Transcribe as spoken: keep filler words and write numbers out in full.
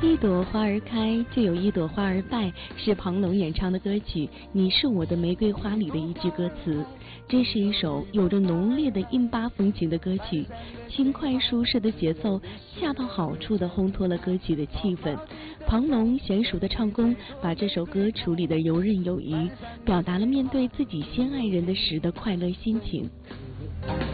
一朵花儿开，就有一朵花儿败，是庞龙演唱的歌曲《你是我的玫瑰花》里的一句歌词。这是一首有着浓烈的印巴风情的歌曲，轻快舒适的节奏恰到好处地烘托了歌曲的气氛。庞龙娴熟的唱功把这首歌处理得游刃有余，表达了面对自己心爱人的时的快乐心情。